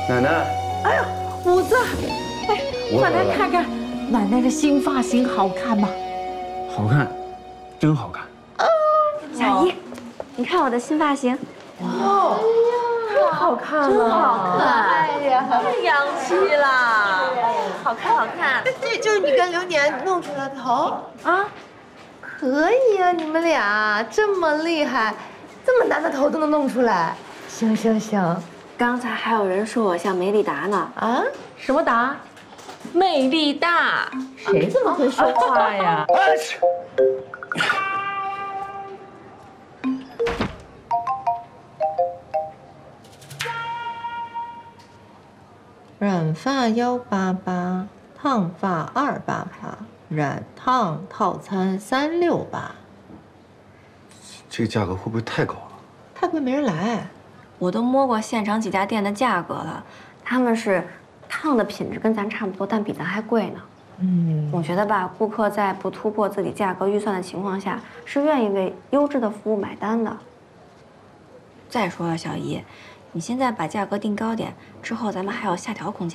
奶奶， 哎呀，五子，哎，快来看看奶奶的新发型好看吗？ 好看，真好看。 小姨，你看我的新发型， 哦，太好看了，真好看！ 哎呀，太洋气啦！好看，好看。 这就是你跟刘年弄出来的头啊， 可以啊，你们俩这么厉害，这么难的头都能弄出来。行行行， 刚才还有人说我像梅丽达呢。 啊， 什么达？魅力大，谁这么会说话呀？ 染发188，烫发288，染烫套餐368。 这个价格会不会太高了？ 太贵没人来。 我都摸过现场几家店的价格了，他们是烫的品质跟咱差不多，但比咱还贵呢。我觉得吧，顾客在不突破自己价格预算的情况下，是愿意为优质的服务买单的。再说了，小姨，你现在把价格定高点，之后咱们还有下调空间。